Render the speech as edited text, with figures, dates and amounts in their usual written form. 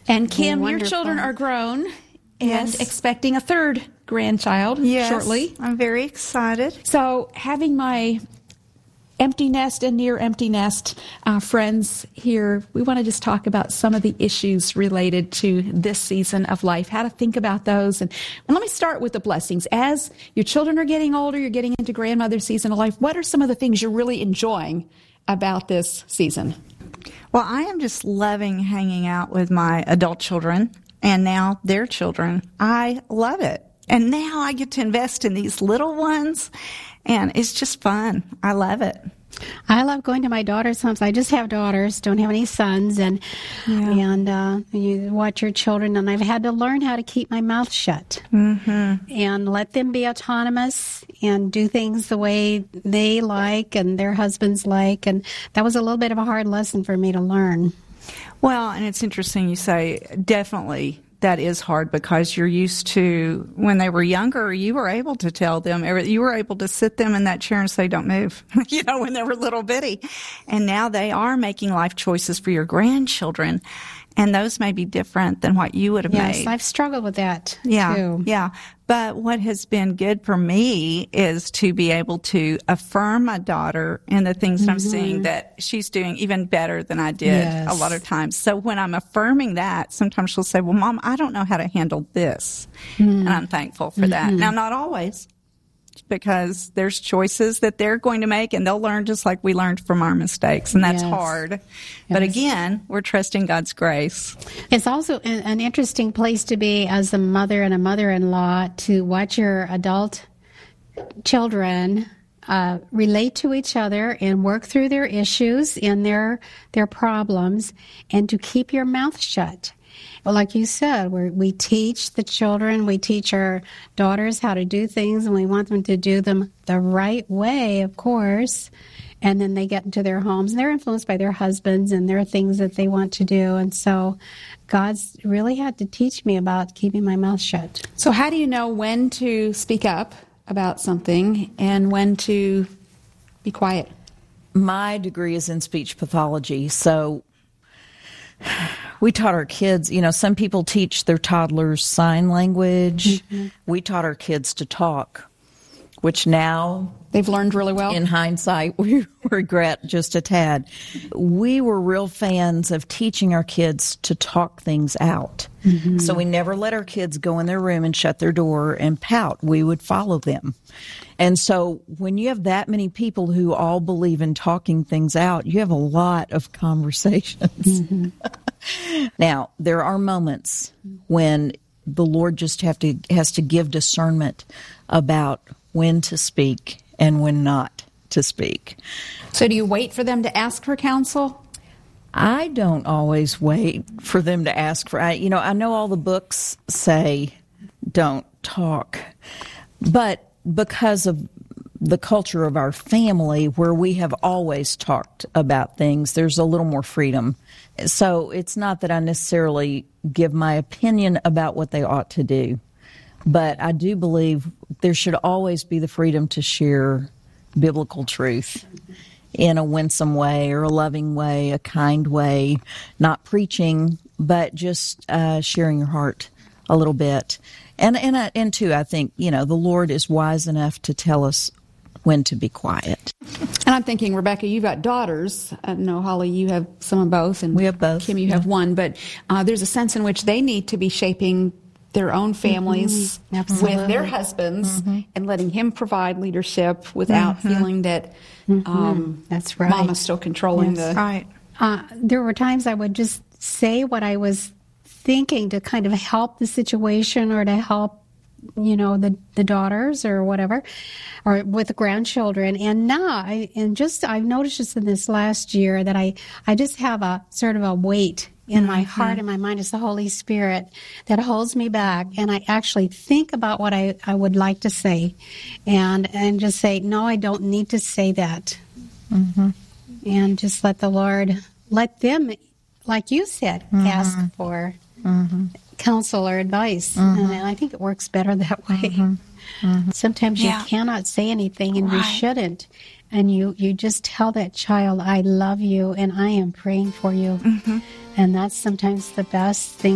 And Kim, Well, your wonderful. children are grown and Yes. expecting a third grandchild Yes, shortly. I'm very excited. So having my empty nest and near empty nest friends here, we want to just talk about some of the issues related to this season of life, how to think about those. And let me start with the blessings. As your children are getting older, you're getting into grandmother season of life, what are some of the things you're really enjoying about this season? Well, I am just loving hanging out with my adult children and now their children. I love it. And now I get to invest in these little ones, and it's just fun. I love it. I love going to my daughter's homes. I just have daughters, don't have any sons, and you watch your children. And I've had to learn how to keep my mouth shut and let them be autonomous and do things the way they like and their husbands like. And that was a little bit of a hard lesson for me to learn. Well, and it's interesting you say definitely that is hard because you're used to when they were younger, you were able to tell them, you were able to sit them in that chair and say, don't move, when they were little bitty. And now they are making life choices for your grandchildren. And those may be different than what you would have made. Yes, I've struggled with that, too. Yeah. But what has been good for me is to be able to affirm my daughter in the things that I'm seeing that she's doing even better than I did a lot of times. So when I'm affirming that, sometimes she'll say, well, Mom, I don't know how to handle this. And I'm thankful for that. Now, not always, because there's choices that they're going to make, and they'll learn just like we learned from our mistakes, and that's hard. But again, we're trusting God's grace. It's also an interesting place to be as a mother and a mother-in-law to watch your adult children relate to each other and work through their issues and their problems, and to keep your mouth shut. Well, like you said, we teach the children, we teach our daughters how to do things, and we want them to do them the right way, of course. And then they get into their homes, and they're influenced by their husbands, and there are things that they want to do. And so God's really had to teach me about keeping my mouth shut. So how do you know when to speak up about something and when to be quiet? My degree is in speech pathology, so we taught our kids, some people teach their toddlers sign language. We taught our kids to talk, which now They've learned really well. In hindsight, we regret just a tad. We were real fans of teaching our kids to talk things out. So we never let our kids go in their room and shut their door and pout. We would follow them. And so when you have that many people who all believe in talking things out, you have a lot of conversations. Now, there are moments when the Lord just has to give discernment about when to speak and when not to speak. So do you wait for them to ask for counsel? I don't always wait for them to ask for, I know all the books say don't talk, but because of the culture of our family where we have always talked about things, there's a little more freedom. So it's not that I necessarily give my opinion about what they ought to do, but I do believe there should always be the freedom to share biblical truth in a winsome way or a loving way, a kind way, not preaching, but just sharing your heart a little bit. And too, I think, the Lord is wise enough to tell us when to be quiet. And I'm thinking, Rebecca, you've got daughters. I know, Holly, you have some of both. And we have both. Kim, you have one. But there's a sense in which they need to be shaping their own families with their husbands and letting him provide leadership without feeling that that's right. Mama's still controlling the... Right. There were times I would just say what I was thinking to kind of help the situation or to help, the daughters or whatever, or with the grandchildren. And now, I've noticed just in this last year that I just have a sort of a weight in my heart and my mind. It's the Holy Spirit that holds me back, and I actually think about what I would like to say, and just say, no, I don't need to say that, and just let the Lord, let them, like you said, ask for counsel or advice, and I think it works better that way. Sometimes you cannot say anything, and you shouldn't. And you just tell that child, I love you, and I am praying for you. And that's sometimes the best thing